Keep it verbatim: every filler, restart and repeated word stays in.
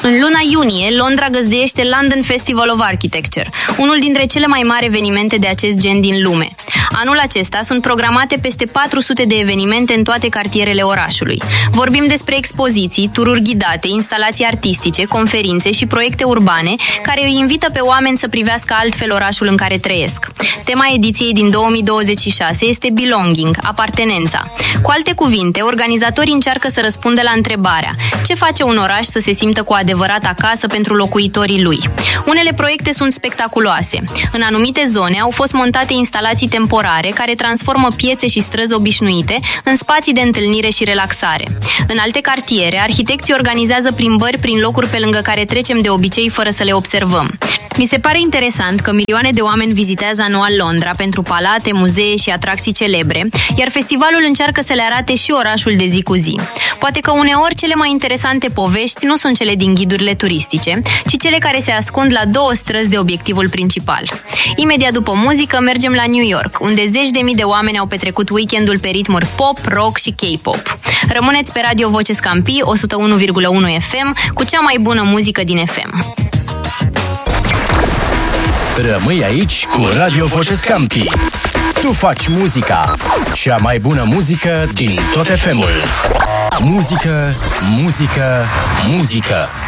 În luna iunie, Londra găzduiește London Festival of Architecture, unul dintre cele mai mari evenimente de acest gen din lume. Anul acesta sunt programate peste patru sute de evenimente în toate cartierele orașului. Vorbim despre expoziții, tururi ghidate, instalații artistice, conferințe și proiecte urbane care îi invită pe oameni să privească altfel orașul în care trăiesc. Tema ediției din două mii douăzeci și șase este belonging, apartenența. Cu alte cuvinte, organizatorii încearcă să răspundă la întrebarea: ce face un oraș să se simtă cu adevărat acasă pentru locuitorii lui? Unele proiecte sunt spectaculoase. În anumite zone au fost montate instalații temporare care transformă piețe și străzi obișnuite în spații de întâlnire și relaxare. În alte cartiere, arhitecții organizează plimbări prin locuri pe lângă care trecem de obicei fără să le observăm. Mi se pare interesant că milioane de oameni vizitează anual Londra pentru palate, muzee și atracții celebre, iar festivalul încearcă să le arate și orașul de zi cu zi. Poate că uneori cele mai interesante povești nu sunt cele din ghidurile turistice, ci cele care se ascund la două străzi de obiectivul principal. Imediat după muzică mergem la New York, unde zeci de mii de oameni au petrecut weekendul pe ritmuri pop, rock și K-pop. Rămâneți pe Radio Voce Scampii o sută unu virgulă unu F M cu cea mai bună muzică din F M. Rămâi aici cu Radio Voce Scampii. Tu faci muzica, cea mai bună muzică din tot F M-ul. Muzică, muzică, muzică.